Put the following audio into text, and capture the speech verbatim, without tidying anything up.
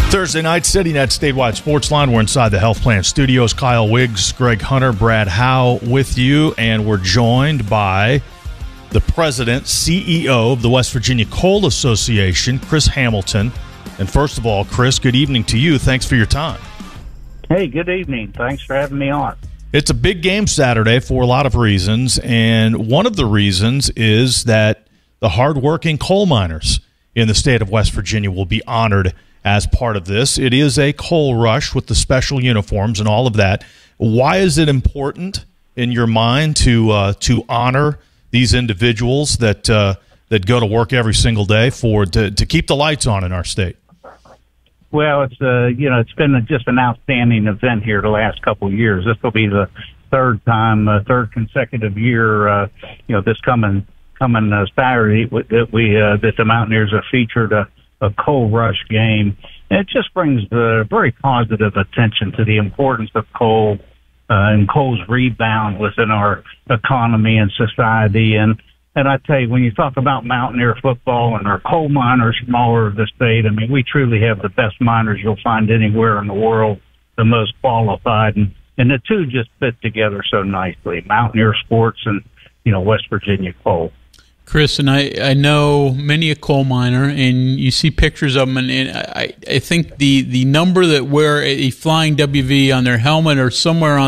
Thursday night, CityNet Statewide Sports Line. We're inside the Health Plan Studios. Kyle Wiggs, Greg Hunter, Brad Howe with you, and we're joined by the president, C E O of the West Virginia Coal Association, Chris Hamilton. And first of all, Chris, good evening to you. Thanks for your time. Hey, good evening. Thanks for having me on. It's a big game Saturday for a lot of reasons, and one of the reasons is that the hardworking coal miners in the state of West Virginia will be honored as part of this. It is a coal rush with the special uniforms and all of that. Why is it important in your mind to uh, to honor these individuals that uh, that go to work every single day for to, to keep the lights on in our state? Well, it's uh, you know it's been just an outstanding event here the last couple of years. This will be the third time, uh, third consecutive year. Uh, you know, this coming coming uh, Saturday that we uh, that the Mountaineers have featured a. a coal rush game. And it just brings uh, very positive attention to the importance of coal uh, and coal's rebound within our economy and society. And and I tell you, when you talk about Mountaineer football and our coal miners from all over the state, I mean, we truly have the best miners you'll find anywhere in the world, the most qualified. And, and the two just fit together so nicely, Mountaineer sports and, you know, West Virginia coal. Chris, and I, I know many a coal miner, and you see pictures of them, and, and I, I think the, the number that wear a flying W V on their helmet or somewhere on